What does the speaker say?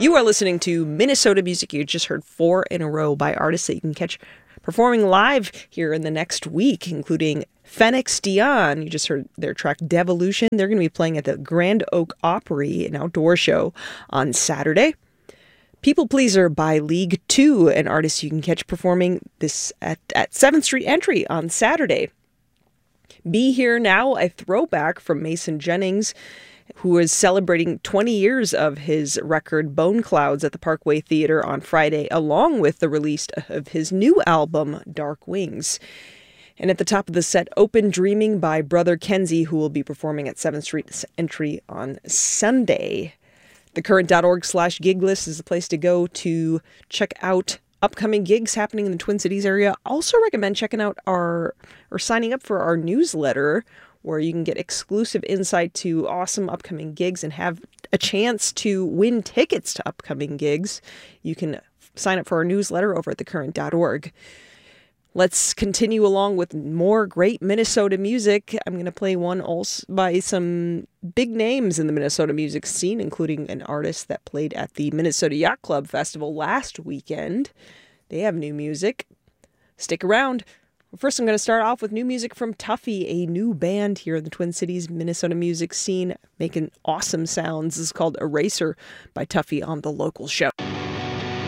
You are listening to Minnesota Music. You just heard 4 in a row by artists that you can catch performing live here in the next week, including Phoenix Dion. You just heard their track Devolution. They're going to be playing at the Grand Oak Opry, an outdoor show, on Saturday. People Pleaser by League 2, an artist you can catch performing this at 7th Street Entry on Saturday. Be Here Now, a throwback from Mason Jennings, who is celebrating 20 years of his record Bone Clouds at the Parkway Theater on Friday, along with the release of his new album, Dark Wings. And at the top of the set, Open Dreaming by Brother Kenzie, who will be performing at 7th Street Entry on Sunday. TheCurrent.org/gig list is the place to go to check out upcoming gigs happening in the Twin Cities area. Also recommend checking out signing up for our newsletter, where you can get exclusive insight to awesome upcoming gigs and have a chance to win tickets to upcoming gigs. You can sign up for our newsletter over at thecurrent.org. Let's continue along with more great Minnesota music. I'm going to play one also by some big names in the Minnesota music scene, including an artist that played at the Minnesota Yacht Club Festival last weekend. They have new music. Stick around. First, I'm going to start off with new music from Tuffy, a new band here in the Twin Cities Minnesota music scene, making awesome sounds. This is called Eraser by Tuffy on The Local Show.